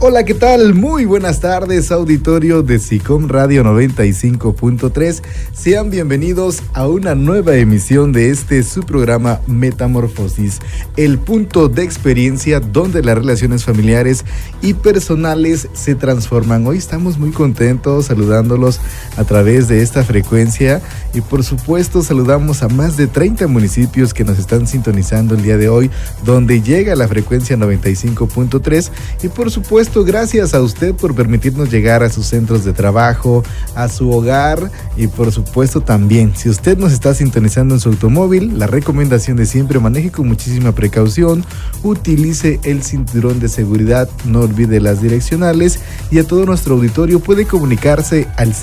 Hola, ¿qué tal? Muy buenas tardes, auditorio de SICOM Radio 95.3. Sean bienvenidos a una nueva emisión de su programa Metamorfosis, el punto de experiencia donde las relaciones familiares y personales se transforman. Hoy estamos muy contentos saludándolos a través de esta frecuencia y por supuesto saludamos a más de 30 municipios que nos están sintonizando el día de hoy, donde llega la frecuencia 95.3 y por supuesto gracias a usted por permitirnos llegar a sus centros de trabajo, a su hogar y por supuesto también, si usted nos está sintonizando en su automóvil, la recomendación de siempre: maneje con muchísima precaución, utilice el cinturón de seguridad, no olvide las direccionales y a todo nuestro auditorio puede comunicarse al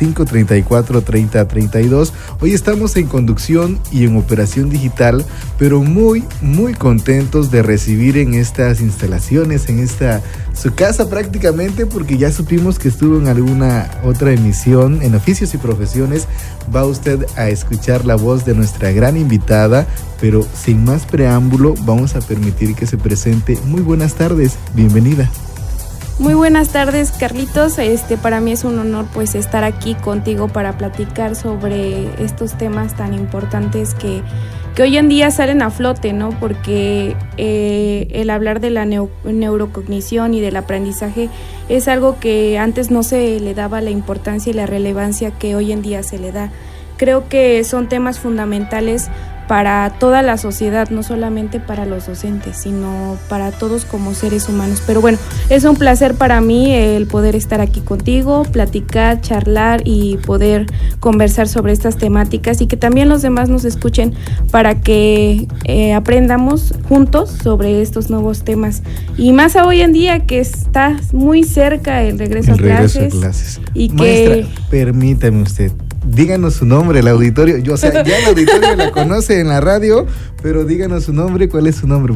534-3032. Hoy estamos en conducción y en operación digital, pero muy contentos de recibir en estas instalaciones, en su casa prácticamente, porque ya supimos que estuvo en alguna otra emisión en Oficios y Profesiones. Va usted a escuchar la voz de nuestra gran invitada, pero sin más preámbulo vamos a permitir que se presente. Muy buenas tardes, bienvenida. Muy buenas tardes, Carlitos. Para mí es un honor pues estar aquí contigo para platicar sobre estos temas tan importantes que hoy en día salen a flote, ¿no? Porque el hablar de la neurocognición y del aprendizaje es algo que antes no se le daba la importancia y la relevancia que hoy en día se le da. Creo que son temas fundamentales para toda la sociedad, no solamente para los docentes, sino para todos como seres humanos. Pero bueno, es un placer para mí el poder estar aquí contigo, platicar, charlar y poder conversar sobre estas temáticas y que también los demás nos escuchen para que aprendamos juntos sobre estos nuevos temas. Y más hoy en día que está muy cerca el regreso a clases. Y Maestra, permítame usted. Díganos su nombre, el auditorio. Ya el auditorio la conoce en la radio, pero díganos su nombre. ¿Cuál es su nombre?